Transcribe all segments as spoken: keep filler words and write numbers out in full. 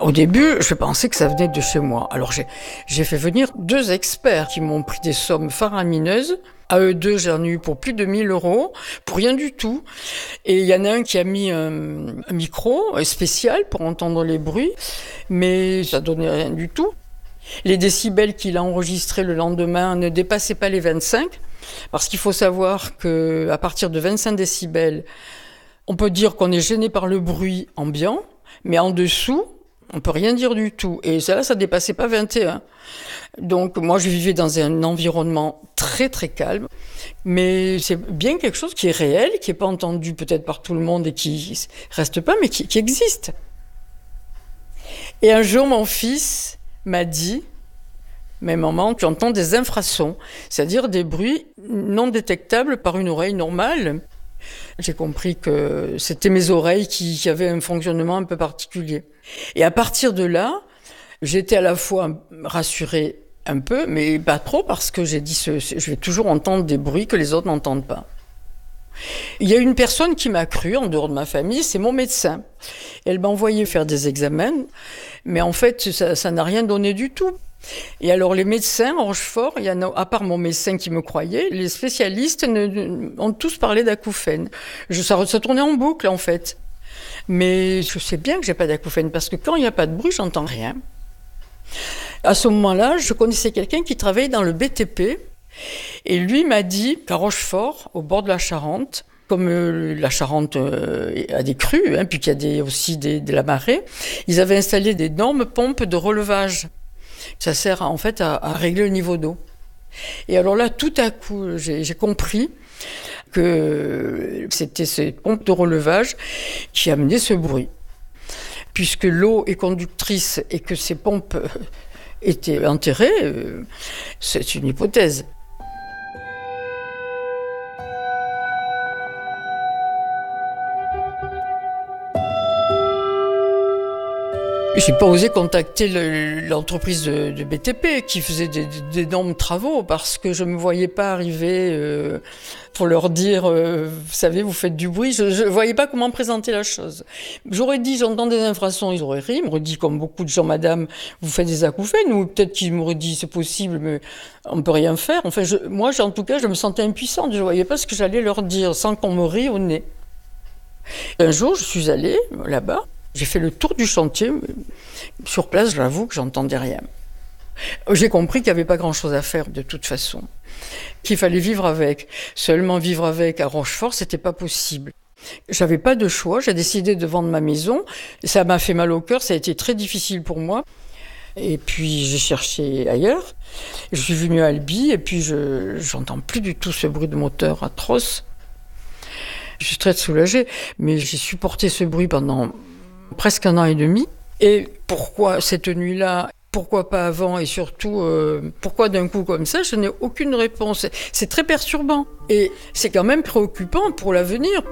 Au début, je pensais que ça venait de chez moi. Alors j'ai, j'ai fait venir deux experts qui m'ont pris des sommes faramineuses. À eux deux, j'en ai eu pour plus de mille euros, pour rien du tout. Et il y en a un qui a mis un, un micro spécial pour entendre les bruits, mais ça donnait rien du tout. Les décibels qu'il a enregistrés le lendemain ne dépassaient pas les vingt-cinq, parce qu'il faut savoir qu'à partir de vingt-cinq décibels, on peut dire qu'on est gêné par le bruit ambiant, mais en dessous, on peut rien dire du tout. Et ça, là, ça dépassait pas vingt et un. Donc, moi, je vivais dans un environnement très, très calme. Mais c'est bien quelque chose qui est réel, qui n'est pas entendu peut-être par tout le monde et qui reste pas, mais qui, qui existe. Et un jour, mon fils m'a dit, mais maman, tu entends des infrasons, c'est-à-dire des bruits non détectables par une oreille normale. J'ai compris que c'était mes oreilles qui, qui avaient un fonctionnement un peu particulier. Et à partir de là, j'étais à la fois rassurée un peu, mais pas trop, parce que j'ai dit, ce, je vais toujours entendre des bruits que les autres n'entendent pas. Il y a une personne qui m'a cru, en dehors de ma famille, c'est mon médecin. Elle m'a envoyé faire des examens, mais en fait, ça, ça n'a rien donné du tout. Et alors les médecins, en Rochefort, il y en a, à part mon médecin qui me croyait, les spécialistes ne, ne, ont tous parlé d'acouphènes. Je, ça, ça tournait en boucle en fait. Mais je sais bien que j'ai pas d'acouphènes parce que quand il n'y a pas de bruit, j'entends rien. À ce moment-là, je connaissais quelqu'un qui travaillait dans le B T P et lui m'a dit qu'à Rochefort, au bord de la Charente, comme euh, la Charente euh, a des crues, hein, puis qu'il y a des, aussi des, de la marée, ils avaient installé d'énormes pompes de relevage. Ça sert en fait à, à régler le niveau d'eau. Et alors là, tout à coup, j'ai, j'ai compris que c'était ces pompes de relevage qui amenaient ce bruit. Puisque l'eau est conductrice et que ces pompes étaient enterrées, c'est une hypothèse. J'ai pas osé contacter le, l'entreprise de, de B T P qui faisait des, d'énormes travaux parce que je me voyais pas arriver euh, pour leur dire euh, vous savez, vous faites du bruit. Je, je voyais pas comment présenter la chose. J'aurais dit j'entends des infrasons, ils auraient ri, ils m'auraient dit comme beaucoup de gens, madame, vous faites des acouphènes, ou peut-être qu'ils m'auraient dit c'est possible, mais on peut rien faire. Enfin, je, moi, en tout cas, je me sentais impuissante. Je voyais pas ce que j'allais leur dire sans qu'on me rie au nez. Un jour, je suis allée là-bas. J'ai fait le tour du chantier. Sur place, j'avoue que j'entendais rien. J'ai compris qu'il n'y avait pas grand-chose à faire de toute façon, qu'il fallait vivre avec. Seulement vivre avec à Rochefort, c'était pas possible. J'avais pas de choix, j'ai décidé de vendre ma maison. Ça m'a fait mal au cœur, ça a été très difficile pour moi. Et puis j'ai cherché ailleurs. Je suis venue à Albi et puis je j'entends plus du tout ce bruit de moteur atroce. Je suis très soulagée, mais j'ai supporté ce bruit pendant presque un an et demi. Et pourquoi cette nuit-là, pourquoi pas avant, et surtout, euh, pourquoi d'un coup comme ça, je n'ai aucune réponse. C'est très perturbant. Et c'est quand même préoccupant pour l'avenir.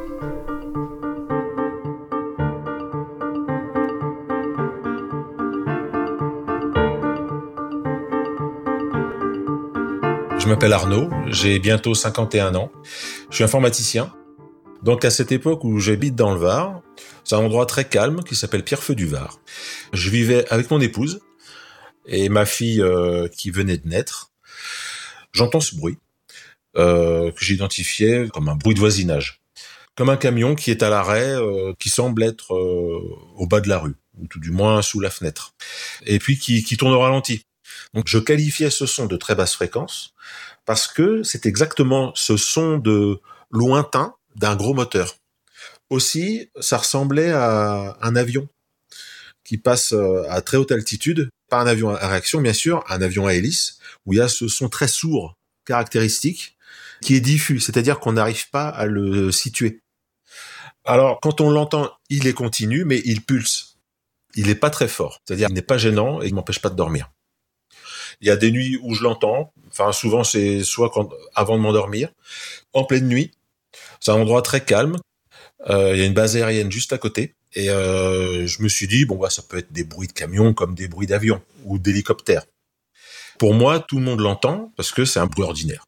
Je m'appelle Arnaud, j'ai bientôt cinquante et un ans. Je suis informaticien. Donc à cette époque où j'habite dans le Var, c'est un endroit très calme qui s'appelle Pierrefeu du Var. Je vivais avec mon épouse et ma fille euh, qui venait de naître. J'entends ce bruit euh, que j'identifiais comme un bruit de voisinage, comme un camion qui est à l'arrêt, euh, qui semble être euh, au bas de la rue, ou tout du moins sous la fenêtre, et puis qui, qui tourne au ralenti. Donc je qualifiais ce son de très basse fréquence parce que c'est exactement ce son de lointain d'un gros moteur. Aussi, ça ressemblait à un avion qui passe à très haute altitude, pas un avion à réaction bien sûr, un avion à hélice, où il y a ce son très sourd caractéristique qui est diffus, c'est-à-dire qu'on n'arrive pas à le situer. Alors, quand on l'entend, il est continu, mais il pulse. Il n'est pas très fort, c'est-à-dire qu'il n'est pas gênant et il ne m'empêche pas de dormir. Il y a des nuits où je l'entends, enfin souvent c'est soit quand, avant de m'endormir, en pleine nuit. C'est un endroit très calme. Euh, il y a une base aérienne juste à côté. Et euh, je me suis dit, bon, bah, ça peut être des bruits de camions comme des bruits d'avions ou d'hélicoptères. Pour moi, tout le monde l'entend parce que c'est un bruit ordinaire.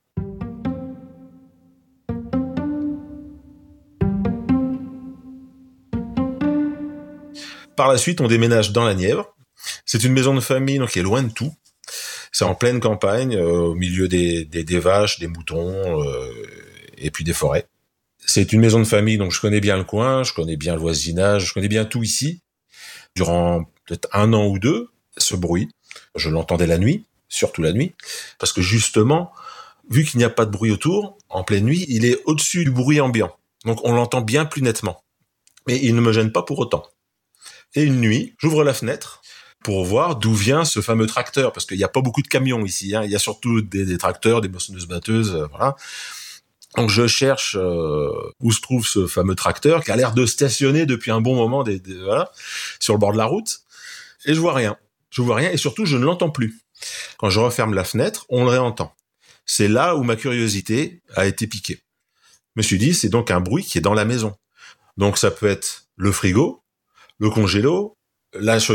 par la suite, on déménage dans la Nièvre. C'est une maison de famille donc qui est loin de tout. C'est en pleine campagne, euh, au milieu des, des, des vaches, des moutons euh, et puis des forêts. C'est une maison de famille, donc je connais bien le coin, je connais bien le voisinage, je connais bien tout ici. Durant peut-être un an ou deux, ce bruit, je l'entendais la nuit, surtout la nuit, parce que justement, vu qu'il n'y a pas de bruit autour, en pleine nuit, il est au-dessus du bruit ambiant. Donc on l'entend bien plus nettement. Mais il ne me gêne pas pour autant. Et une nuit, j'ouvre la fenêtre pour voir d'où vient ce fameux tracteur, parce qu'il n'y a pas beaucoup de camions ici, hein. Il y a surtout des, des tracteurs, des moissonneuses-batteuses, euh, voilà. Donc je cherche euh, où se trouve ce fameux tracteur qui a l'air de stationner depuis un bon moment des, des, voilà, sur le bord de la route, et je vois rien. Je vois rien et surtout je ne l'entends plus. Quand je referme la fenêtre, on le réentend. C'est là où ma curiosité a été piquée. Je me suis dit, c'est donc un bruit qui est dans la maison. Donc ça peut être le frigo, le congélo, la